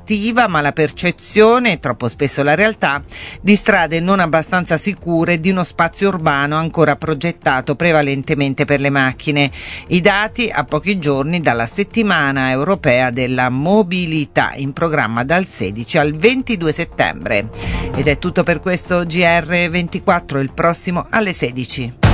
narrativa, ma la percezione, troppo spesso la realtà, di strade non abbastanza sicure, di uno spazio urbano ancora progettato prevalentemente per le macchine. I dati a pochi giorni dalla settimana europea della mobilità, in programma dal 16 al 22 settembre. Ed è tutto per questo GR24, il prossimo alle 16.